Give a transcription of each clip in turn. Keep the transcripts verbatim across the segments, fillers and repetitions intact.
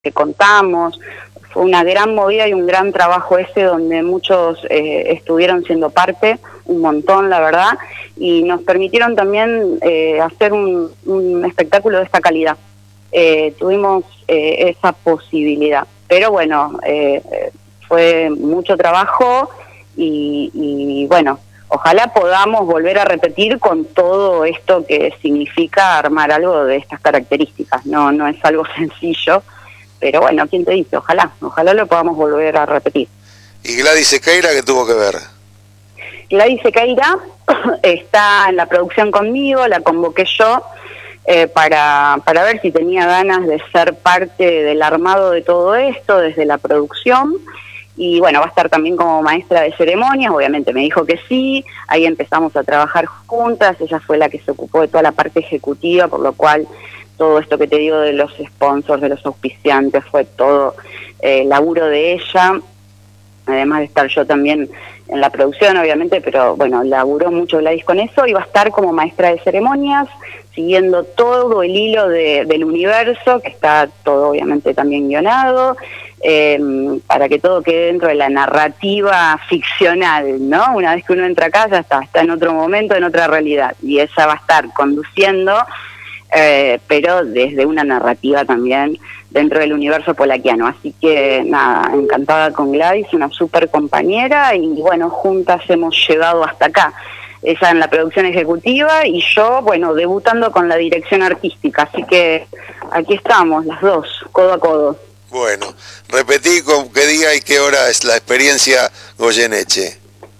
que contamos. Fue una gran movida y un gran trabajo ese donde muchos eh, estuvieron siendo parte, un montón la verdad, y nos permitieron también eh, hacer un, un espectáculo de esta calidad. Eh, tuvimos eh, esa posibilidad, pero bueno, eh, fue mucho trabajo y, y bueno, ojalá podamos volver a repetir con todo esto que significa armar algo de estas características. No, no es algo sencillo. Pero bueno, ¿quién te dice? Ojalá, ojalá lo podamos volver a repetir. ¿Y Gladys Sequeira qué tuvo que ver? Gladys Sequeira está en la producción conmigo, la convoqué yo eh, para, para ver si tenía ganas de ser parte del armado de todo esto, desde la producción. Y bueno, va a estar también como maestra de ceremonias, obviamente me dijo que sí, ahí empezamos a trabajar juntas, ella fue la que se ocupó de toda la parte ejecutiva, por lo cual todo esto que te digo de los sponsors, de los auspiciantes, fue todo eh, laburo de ella, además de estar yo también en la producción, obviamente, pero bueno, laburó mucho Gladys con eso, y va a estar como maestra de ceremonias, siguiendo todo el hilo de, del universo, que está todo obviamente también guionado, eh, para que todo quede dentro de la narrativa ficcional, ¿no? Una vez que uno entra acá, ya está, está en otro momento, en otra realidad, y ella va a estar conduciendo, Eh, pero desde una narrativa también dentro del universo polaquiano. Así que nada, encantada con Gladys, una súper compañera, y bueno, juntas hemos llegado hasta acá. Ella en la producción ejecutiva y yo, bueno, debutando con la dirección artística. Así que aquí estamos, las dos, codo a codo. Bueno, repetí con qué día y qué hora es la experiencia Goyeneche.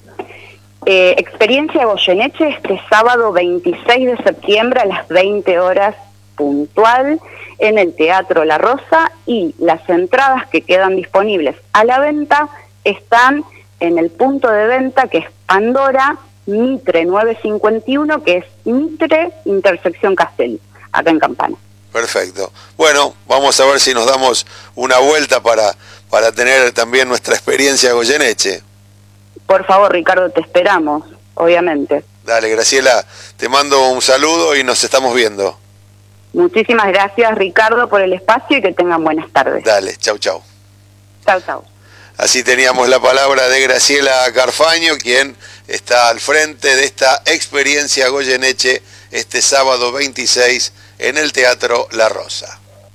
Eh, experiencia Goyeneche este sábado veintiséis de septiembre a las veinte horas puntual en el Teatro La Rosa, y las entradas que quedan disponibles a la venta están en el punto de venta que es Pandora, Mitre nueve cincuenta y uno, que es Mitre Intersección Castelli, acá en Campana. Perfecto. Bueno, vamos a ver si nos damos una vuelta para, para tener también nuestra experiencia Goyeneche. Por favor, Ricardo, te esperamos, obviamente. Dale, Graciela, te mando un saludo y nos estamos viendo. Muchísimas gracias, Ricardo, por el espacio, y que tengan buenas tardes. Dale, chau, chau. Chau, chau. Así teníamos la palabra de Graciela Carfaño, quien está al frente de esta experiencia Goyeneche este sábado veintiséis en el Teatro La Rosa.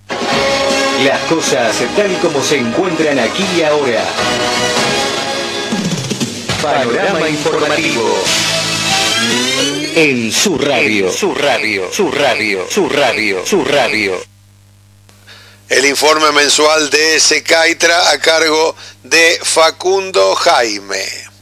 Las cosas tal como se encuentran aquí y ahora. Panorama informativo. En su radio, su radio, su radio, su radio, su radio. El informe mensual de Secaitra a cargo de Facundo Jaime.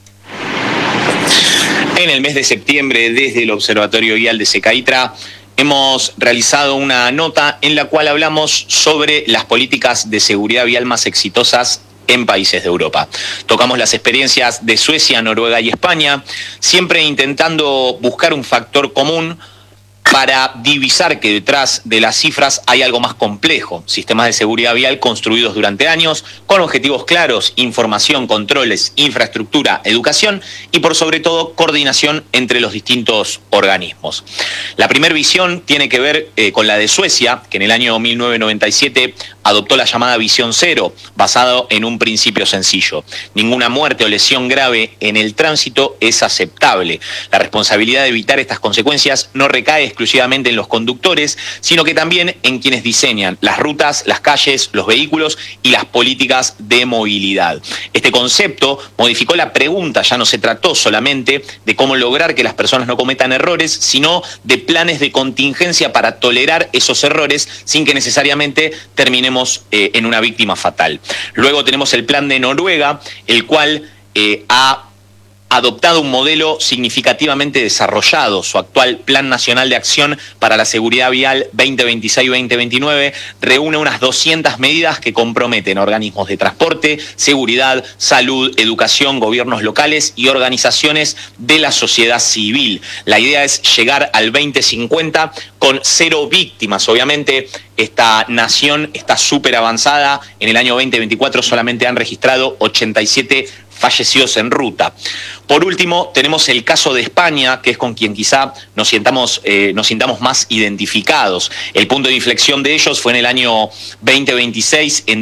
En el mes de septiembre, desde el Observatorio Vial de Secaitra, hemos realizado una nota en la cual hablamos sobre las políticas de seguridad vial más exitosas en países de Europa. Tocamos las experiencias de Suecia, Noruega y España, siempre intentando buscar un factor común para divisar que detrás de las cifras hay algo más complejo. Sistemas de seguridad vial construidos durante años, con objetivos claros, información, controles, infraestructura, educación y por sobre todo coordinación entre los distintos organismos. La primera visión tiene que ver eh, con la de Suecia, que en el año mil novecientos noventa y siete adoptó la llamada visión cero, basado en un principio sencillo. Ninguna muerte o lesión grave en el tránsito es aceptable. La responsabilidad de evitar estas consecuencias no recae exclusivamente en los conductores, sino que también en quienes diseñan las rutas, las calles, los vehículos y las políticas de movilidad. Este concepto modificó la pregunta, ya no se trató solamente de cómo lograr que las personas no cometan errores, sino de planes de contingencia para tolerar esos errores sin que necesariamente terminemos eh, en una víctima fatal. Luego tenemos el plan de Noruega, el cual eh, ha adoptado un modelo significativamente desarrollado. Su actual Plan Nacional de Acción para la Seguridad Vial veinte veintiséis veinte veintinueve reúne unas doscientas medidas que comprometen organismos de transporte, seguridad, salud, educación, gobiernos locales y organizaciones de la sociedad civil. La idea es llegar al veinte cincuenta con cero víctimas. Obviamente, esta nación está súper avanzada. En el año veinte veinticuatro solamente han registrado ochenta y siete fallecidos en ruta. Por último, tenemos el caso de España, que es con quien quizá nos sientamos, eh, nos sintamos más identificados. El punto de inflexión de ellos fue en el año veinte veintiséis, en